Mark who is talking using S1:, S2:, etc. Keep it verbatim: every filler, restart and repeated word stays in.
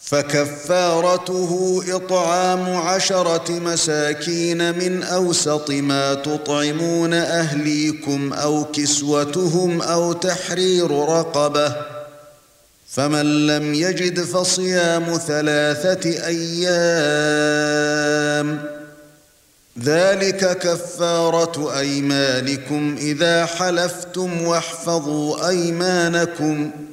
S1: فكفارته إطعام عشرة مساكين من أوسط ما تطعمون أهليكم أو كسوتهم أو تحرير رقبة، فمن لم يجد فصيام ثلاثة أيام، ذلك كفارة أيمانكم إذا حلفتم، واحفظوا أيمانكم.